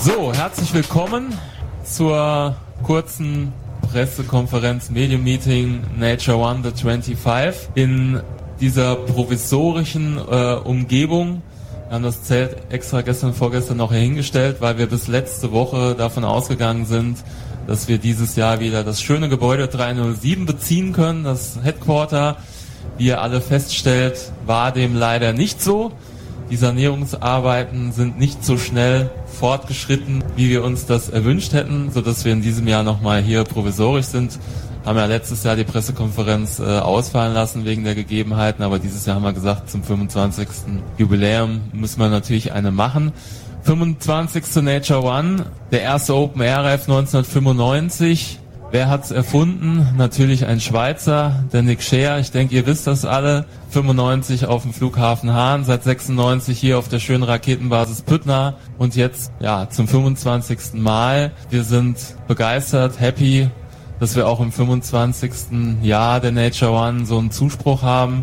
So, herzlich willkommen zur kurzen Pressekonferenz, Medium-Meeting Nature One The 25 in dieser provisorischen Umgebung. Wir haben das Zelt extra vorgestern noch hingestellt, weil wir bis letzte Woche davon ausgegangen sind, dass wir dieses Jahr wieder das schöne Gebäude 307 beziehen können, das Headquarter. Wie ihr alle feststellt, war dem leider nicht so. Die Sanierungsarbeiten sind nicht so schnell fortgeschritten, wie wir uns das erwünscht hätten, sodass wir in diesem Jahr nochmal hier provisorisch sind. Haben ja letztes Jahr die Pressekonferenz ausfallen lassen wegen der Gegebenheiten, aber dieses Jahr haben wir gesagt, zum 25. Jubiläum müssen wir natürlich eine machen. 25. Nature One, der erste Open Air Rave 1995. Wer hat's erfunden? Natürlich ein Schweizer, der Nick Scheer. Ich denke, ihr wisst das alle. 95 auf dem Flughafen Hahn, seit 96 hier auf der schönen Raketenbasis Püttner und jetzt ja zum 25. Mal. Wir sind begeistert, happy, dass wir auch im 25. Jahr der Nature One so einen Zuspruch haben.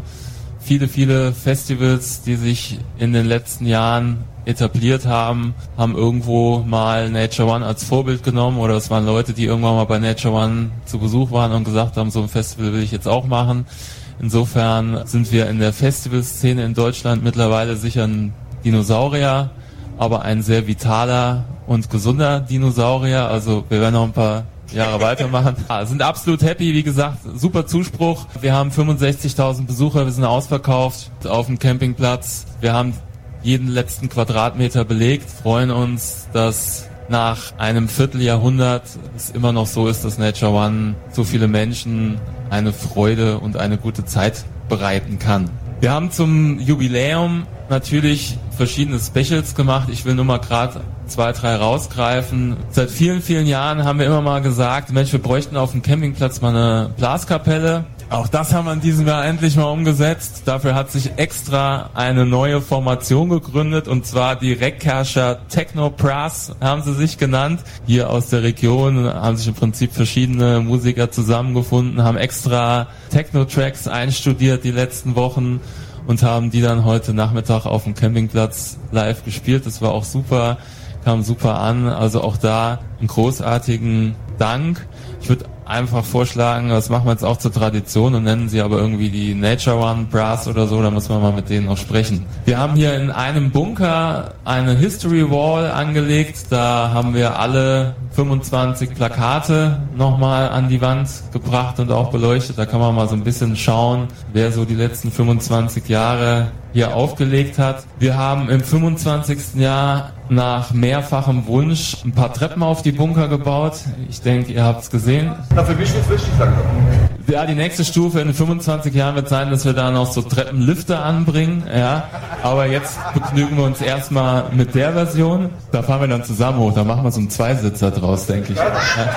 Viele Festivals, die sich in den letzten Jahren etabliert haben irgendwo mal Nature One als Vorbild genommen, oder es waren Leute, die irgendwann mal bei Nature One zu Besuch waren und gesagt haben, so ein Festival will ich jetzt auch machen. Insofern sind wir in der Festivalszene in Deutschland mittlerweile sicher ein Dinosaurier, aber ein sehr vitaler und gesunder Dinosaurier. Also wir werden noch ein paar Jahre weitermachen. Sind absolut happy, wie gesagt, super Zuspruch. Wir haben 65.000 Besucher, wir sind ausverkauft auf dem Campingplatz. Wir haben jeden letzten Quadratmeter belegt, freuen uns, dass nach einem Vierteljahrhundert es immer noch so ist, dass Nature One so viele Menschen eine Freude und eine gute Zeit bereiten kann. Wir haben zum Jubiläum natürlich verschiedene Specials gemacht. Ich will nur mal gerade 2, 3 rausgreifen. Seit vielen Jahren haben wir immer mal gesagt, Mensch, wir bräuchten auf dem Campingplatz mal eine Blaskapelle. Auch das haben wir in diesem Jahr endlich mal umgesetzt. Dafür hat sich extra eine neue Formation gegründet, und zwar die Reckherrscher Techno Brass haben sie sich genannt. Hier aus der Region haben sich im Prinzip verschiedene Musiker zusammengefunden, haben extra Techno-Tracks einstudiert die letzten Wochen und haben die dann heute Nachmittag auf dem Campingplatz live gespielt. Das war auch super, kam super an. Also auch da einen großartigen Dank. Ich würde einfach vorschlagen, das machen wir jetzt auch zur Tradition und nennen sie aber irgendwie die Nature One Brass oder so, da muss man mal mit denen noch sprechen. Wir haben hier in einem Bunker eine History Wall angelegt, da haben wir alle 25 Plakate nochmal an die Wand gebracht und auch beleuchtet, da kann man mal so ein bisschen schauen, wer so die letzten 25 Jahre hier aufgelegt hat. Wir haben im 25. Jahr nach mehrfachem Wunsch ein paar Treppen auf die Bunker gebaut. Ich denke, ihr habt es gesehen. Na, für mich ist wichtig, sagen wir. Ja, die nächste Stufe in 25 Jahren wird sein, dass wir da noch so Treppenlifte anbringen. Ja, aber jetzt begnügen wir uns erstmal mit der Version. Da fahren wir dann zusammen hoch. Da machen wir so einen Zweisitzer draus, denke ich. Ja.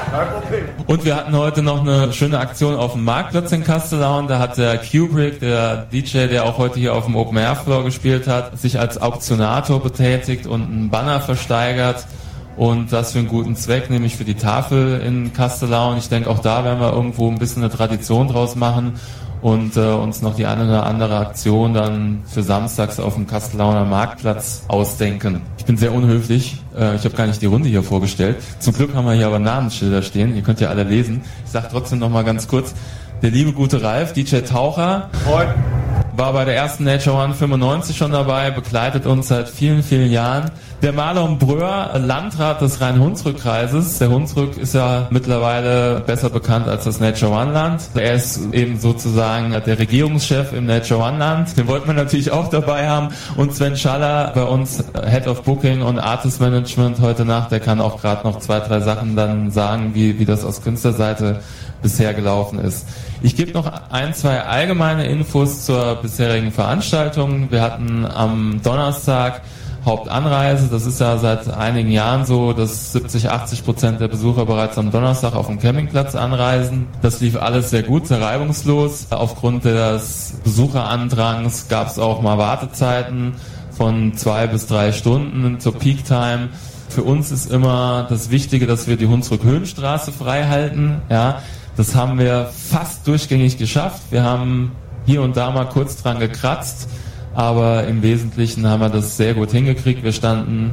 Und wir hatten heute noch eine schöne Aktion auf dem Marktplatz in Castellaun. Da hat der Kubrick, der DJ, der auch heute hier auf dem Open Air Floor gespielt hat, sich als Auktionator betätigt und einen Banner versteigert. Und das für einen guten Zweck, nämlich für die Tafel in Castellaun. Ich denke, auch da werden wir irgendwo ein bisschen eine Tradition draus machen und uns noch die eine oder andere Aktion dann für samstags auf dem Castellauner Marktplatz ausdenken. Ich bin sehr unhöflich. Ich habe gar nicht die Runde hier vorgestellt. Zum Glück haben wir hier aber Namensschilder stehen. Ihr könnt ja alle lesen. Ich sage trotzdem noch mal ganz kurz, der liebe gute Ralf, DJ Taucher, war bei der ersten Nature One 95 schon dabei, begleitet uns seit vielen Jahren. Der Marlon Bröhr, Landrat des Rhein-Hunsrück-Kreises. Der Hunsrück ist ja mittlerweile besser bekannt als das Nature One-Land. Er ist eben sozusagen der Regierungschef im Nature One-Land. Den wollten wir natürlich auch dabei haben. Und Sven Schaller, bei uns Head of Booking und Artist Management heute Nacht, der kann auch gerade noch 2, 3 Sachen dann sagen, wie das aus Künstlerseite bisher gelaufen ist. Ich gebe noch 1, 2 allgemeine Infos zur bisherigen Veranstaltung. Wir hatten am Donnerstag Hauptanreise. Das ist ja seit einigen Jahren so, dass 70-80% der Besucher bereits am Donnerstag auf dem Campingplatz anreisen. Das lief alles sehr gut, sehr reibungslos. Aufgrund des Besucherandrangs gab es auch mal Wartezeiten von 2 bis 3 Stunden zur Peak Time. Für uns ist immer das Wichtige, dass wir die Hunsrück-Höhenstraße frei halten. Ja, das haben wir fast durchgängig geschafft. Wir haben hier und da mal kurz dran gekratzt, aber im Wesentlichen haben wir das sehr gut hingekriegt. Wir standen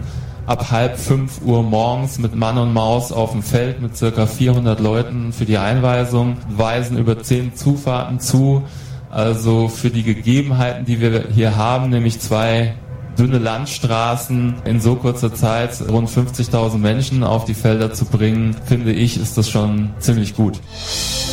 ab 4:30 Uhr morgens mit Mann und Maus auf dem Feld mit circa 400 Leuten für die Einweisung, weisen über 10 Zufahrten zu. Also für die Gegebenheiten, die wir hier haben, nämlich 2 dünne Landstraßen in so kurzer Zeit rund 50.000 Menschen auf die Felder zu bringen, finde ich, ist das schon ziemlich gut.